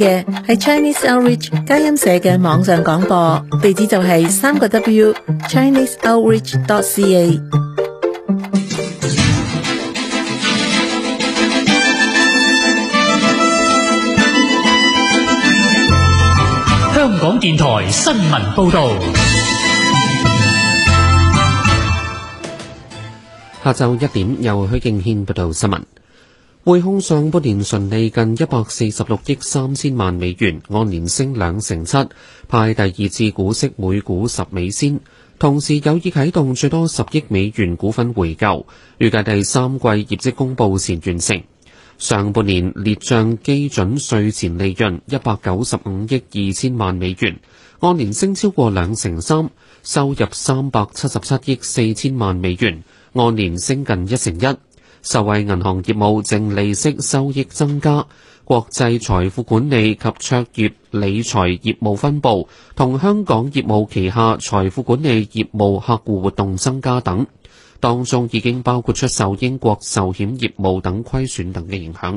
嘅係 Chinese Outreach 佳音社嘅網上廣播，地址就係3個W ChineseOutreach.ca。 香港電台新聞報道。 下晝1點，由許敬軒報道新聞。匯控上半年純利近146億3千萬美元，按年升2.7%，派第二次股息每股10美仙，同時有意啟動最多10億美元股份回購，預計第三季業績公佈前完成。上半年列賬基準稅前利潤195億2千萬美元，按年升超過2.3%，收入377億4千萬美元，按年升近1%。受惠銀行業務淨利息收益增加，國際財富管理及卓越理財業務分部同香港業務旗下財富管理業務客戶活動增加等，當中已經包括出售英國壽險業務等虧損等嘅影響。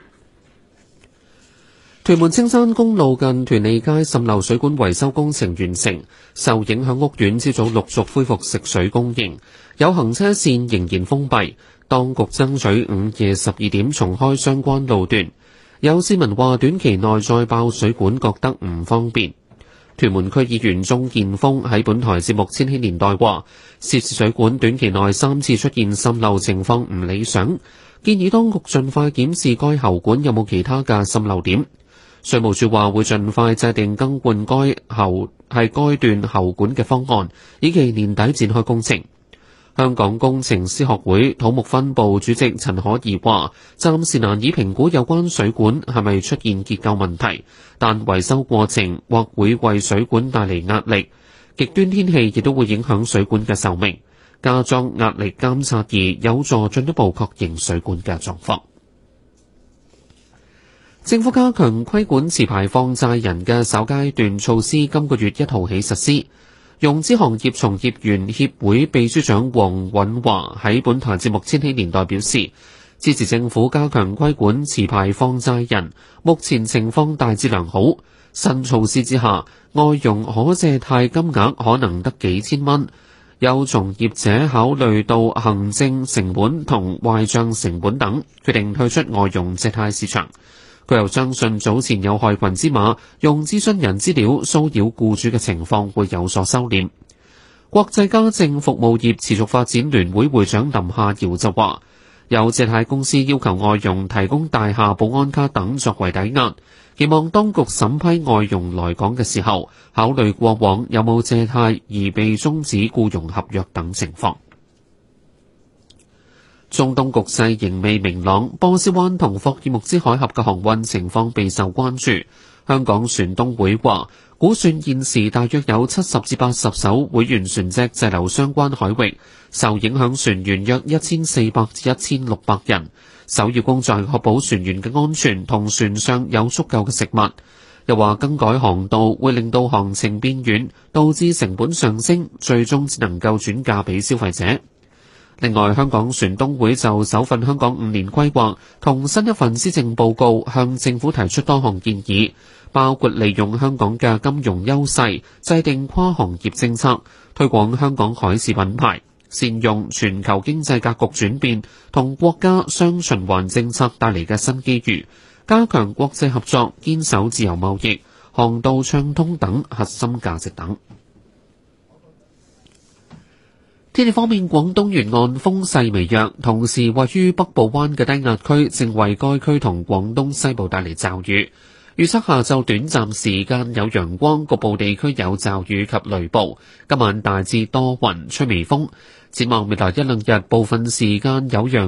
屯門青山公路近屯利街滲漏水管維修工程完成，受影響屋苑朝早陸續恢復食水供應，有行車線仍然封閉，當局爭取午夜12點重開相關路段。有市民話短期內再爆水管覺得唔方便。屯門區議員鍾建峰喺本台節目《千禧年代》話，涉事水管短期內3次出現滲漏情況唔理想，建議當局盡快檢視該喉管有冇其他嘅滲漏點。水務署話會盡快制定更換該段喉管嘅方案，以期年底展開工程。香港工程師學會土木分部主席陳可怡話，暫時難以評估有關水管係咪出現結構問題，但維修過程或會為水管帶嚟壓力。極端天氣亦都會影響水管嘅壽命。加裝壓力監察儀有助進一步確認水管嘅狀況。政府加強規管持牌放債人嘅首階段措施，今個月1號起實施。融資行業從業員協會秘書長黃允華喺本台節目《千禧年代》表示，支持政府加強規管持牌放債人，目前情況大致良好。新措施之下，外傭可借貸金額可能得幾千蚊。有從業者考慮到行政成本同壞帳成本等，決定退出外傭借貸市場。佢又相信早前有害群之馬用諮詢人資料騷擾僱主嘅情況會有所收斂。國際家政服務業持續發展聯會會長林夏堯就話，有借貸公司要求外傭提供大廈保安卡等作為抵押，期望當局審批外傭來港嘅時候，考慮過往有冇借貸而被終止僱傭合約等情況。中東局勢仍未明朗，波斯灣同霍爾木茲海峽嘅航運情況備受關注。香港船東會話，估算現時大約有70至80艘會員船隻滯留相關海域，受影響船員約1400至1600人。首要工作係確保船員嘅安全同船上有足夠嘅食物。又話更改航道會令到航程變遠，導致成本上升，最終只能夠轉嫁俾消費者。另外，香港船東會就首份香港5年規劃同新一份施政報告向政府提出多項建議，包括利用香港嘅金融優勢，制定跨行業政策，推廣香港海事品牌，善用全球經濟格局轉變同國家雙循環政策帶嚟嘅新機遇，加強國際合作，堅守自由貿易、航道暢通等核心價值等。天氣方面，廣東沿岸風勢微弱，同時位於北部灣嘅低壓區正為該區同廣東西部帶嚟驟雨。預測下晝短暫時間有陽光，局部地區有驟雨及雷暴。今晚大致多雲，吹微風。展望未來1-2日，部分時間有陽